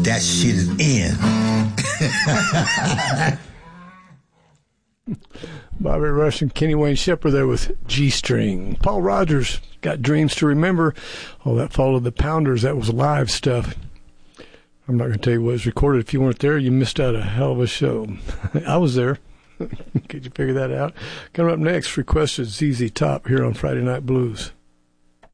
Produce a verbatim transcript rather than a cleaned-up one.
that shit is in. Bobby Rush and Kenny Wayne Shepherd there with G-String. Paul Rogers, Got Dreams to Remember. Oh, that followed the Pounders. That was live stuff. I'm not going to tell you what was recorded. If you weren't there, you missed out a hell of a show. I was there. Could you figure that out? Coming up next, requested Z Z Top here on Friday Night Blues.